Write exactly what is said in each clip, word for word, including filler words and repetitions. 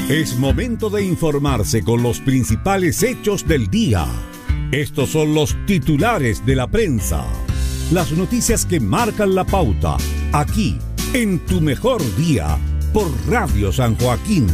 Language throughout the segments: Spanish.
Es momento de informarse con los principales hechos del día. Estos son los titulares de la prensa. Las noticias que marcan la pauta, aquí, en Tu Mejor Día, por Radio San Joaquín.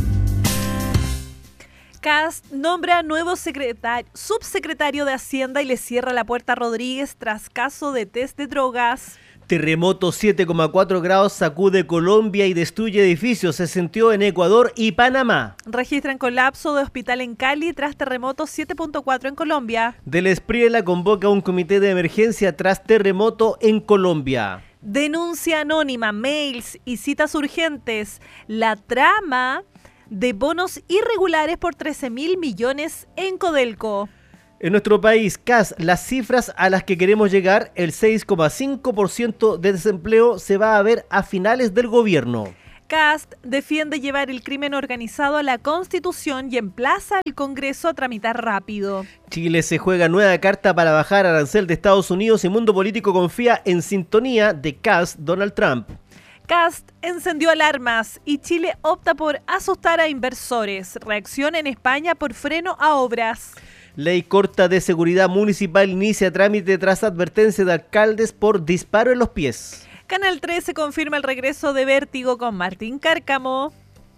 Kast nombra nuevo secretario, subsecretario de Hacienda y le cierra la puerta a Rodríguez tras caso de test de drogas. Terremoto siete coma cuatro grados sacude Colombia y destruye edificios. Se sintió en Ecuador y Panamá. Registran colapso de hospital en Cali tras terremoto siete punto cuatro en Colombia. Del Espriela convoca un comité de emergencia tras terremoto en Colombia. Denuncia anónima, mails y citas urgentes. La trama de bonos irregulares por trece mil millones en Codelco. En nuestro país, Kast, las cifras a las que queremos llegar, el seis coma cinco por ciento de desempleo se va a ver a finales del gobierno. Kast defiende llevar el crimen organizado a la Constitución y emplaza al Congreso a tramitar rápido. Chile se juega nueva carta para bajar arancel de Estados Unidos y Mundo Político confía en sintonía de Kast Donald Trump. Kast encendió alarmas y Chile opta por asustar a inversores. Reacción en España por freno a obras. Ley corta de seguridad municipal inicia trámite tras advertencia de alcaldes por disparo en los pies. Canal trece confirma el regreso de Vértigo con Martín Cárcamo.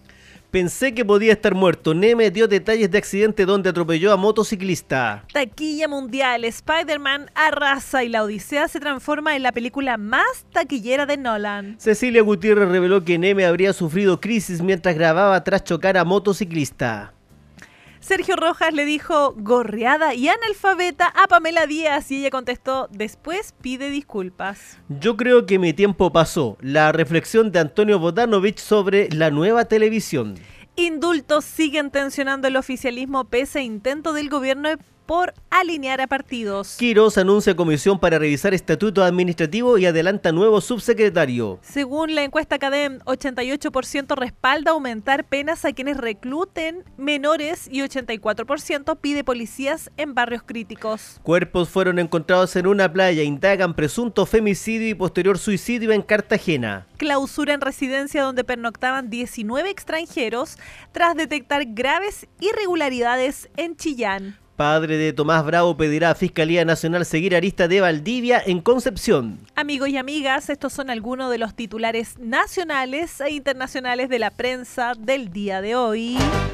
Pensé que podía estar muerto. Neme dio detalles de accidente donde atropelló a motociclista. Taquilla mundial. Spider-Man arrasa y la Odisea se transforma en la película más taquillera de Nolan. Cecilia Gutiérrez reveló que Neme habría sufrido crisis mientras grababa tras chocar a motociclista. Sergio Rojas le dijo gorreada y analfabeta a Pamela Díaz y ella contestó, después pide disculpas. Yo creo que mi tiempo pasó. La reflexión de Antonio Bodanovich sobre la nueva televisión. Indultos siguen tensionando el oficialismo pese a intento del gobierno por alinear a partidos. Quirós anuncia comisión para revisar estatuto administrativo y adelanta nuevo subsecretario. Según la encuesta Cadem, ochenta y ocho por ciento respalda aumentar penas a quienes recluten menores y ochenta y cuatro por ciento pide policías en barrios críticos. Cuerpos fueron encontrados en una playa, indagan presunto femicidio y posterior suicidio en Cartagena. Clausura en residencia donde pernoctaban diecinueve extranjeros tras detectar graves irregularidades en Chillán. Padre de Tomás Bravo pedirá a Fiscalía Nacional seguir arista de Valdivia en Concepción. Amigos y amigas, estos son algunos de los titulares nacionales e internacionales de la prensa del día de hoy.